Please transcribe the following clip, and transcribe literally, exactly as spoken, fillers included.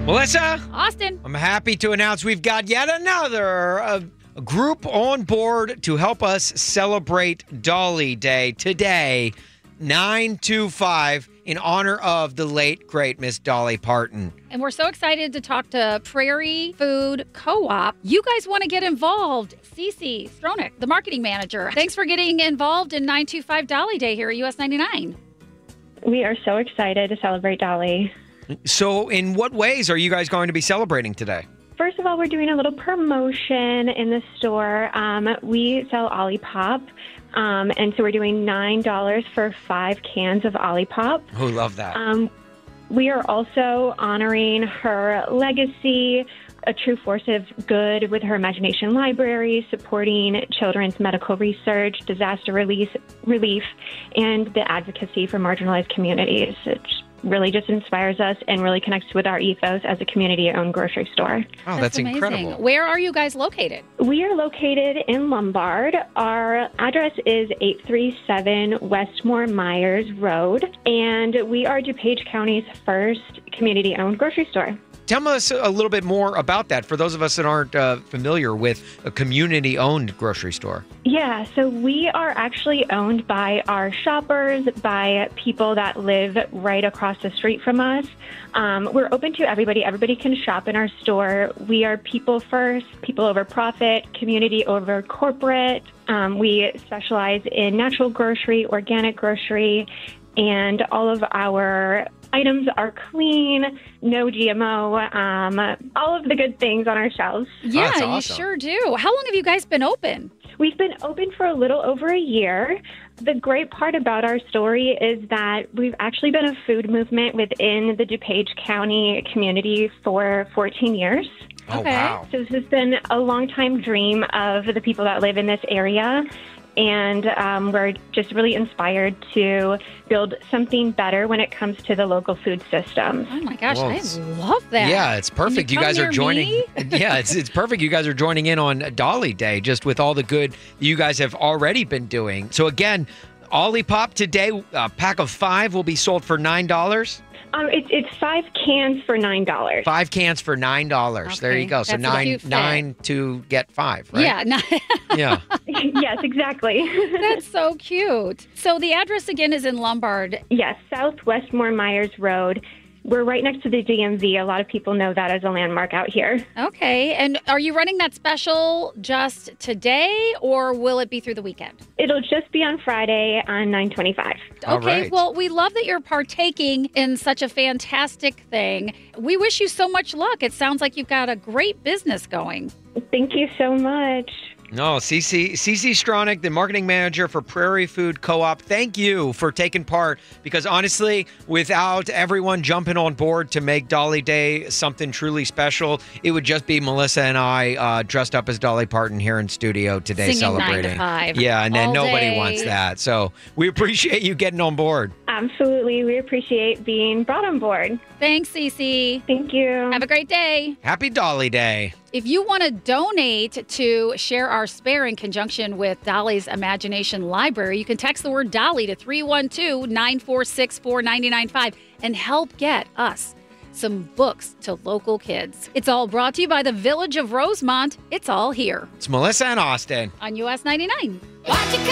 Melissa, Austin. I'm happy to announce we've got yet another uh, group on board to help us celebrate Dolly Day today, nine two five, in honor of the late, great Miss Dolly Parton. And we're so excited to talk to Prairie Food Co-op. You guys want to get involved. Cece Stronach, the marketing manager. Thanks for getting involved in nine two five Dolly Day here at U S ninety-nine. We are so excited to celebrate Dolly. So in what ways are you guys going to be celebrating today? First of all, we're doing a little promotion in the store. Um, we sell Olipop, um, and so we're doing nine dollars for five cans of Olipop. Oh, love that. Um, we are also honoring her legacy, a true force of good with her Imagination Library, supporting children's medical research, disaster relief, relief, and the advocacy for marginalized communities. It's really just inspires us and really connects with our ethos as a community-owned grocery store. Oh, that's, amazing. incredible. Where are you guys located? We are located in Lombard. Our address is eight three seven Westmore Myers Road, and we are DuPage County's first community-owned grocery store. Tell us a little bit more about that for those of us that aren't uh, familiar with a community-owned grocery store. Yeah, so we are actually owned by our shoppers, by people that live right across the street from us. Um, we're open to everybody. Everybody can shop in our store. We are people first, people over profit, community over corporate. Um, we specialize in natural grocery, organic grocery, and all of our items are clean, no G M O, um, all of the good things on our shelves. Yeah, That's you awesome. sure do. How long have you guys been open? We've been open for a little over a year. The great part about our story is that we've actually been a food movement within the DuPage County community for fourteen years. Oh, Okay. wow. So this has been a long-time dream of the people that live in this area. And um, we're just really inspired to build something better when it comes to the local food system. Oh my gosh, Well, I it's- love that. Yeah, it's perfect. Can You, you guys come are near joining. me? Yeah, it's it's perfect. You guys are joining in on Dolly Day, just with all the good you guys have already been doing. So again, Olipop today, a pack of five will be sold for nine dollars. Um, it's it's five cans for nine dollars. Five cans for nine dollars. There you Okay, go. So that's a nine cute fit. nine to get five, right? Yeah, no, Yeah. Yes, exactly. that's so cute. So the address again is in Lombard. Yes, South Westmore Myers Road. We're right next to the D M V. A lot of people know that as a landmark out here. Okay. And are you running that special just today or will it be through the weekend? It'll just be on Friday on nine twenty-five. All Okay. right. Well, we love that you're partaking in such a fantastic thing. We wish you so much luck. It sounds like you've got a great business going. Thank you so much. No, Cece, Cece Stronach, the marketing manager for Prairie Food Co-op, thank you for taking part, because honestly, without everyone jumping on board to make Dolly Day something truly special, it would just be Melissa and I uh, dressed up as Dolly Parton here in studio today Singing nine to celebrating. five Yeah, and then all nobody day. wants that. So we appreciate you getting on board. Absolutely. We appreciate being brought on board. Thanks, Cece. Thank you. Have a great day. Happy Dolly Day. If you want to donate to Share Our Spare in conjunction with Dolly's Imagination Library, you can text the word Dolly to three one two, nine four six, four nine nine five and help get us some books to local kids. It's all brought to you by the Village of Rosemont. It's all here It's Melissa and Austin. on U S ninety-nine. Watch it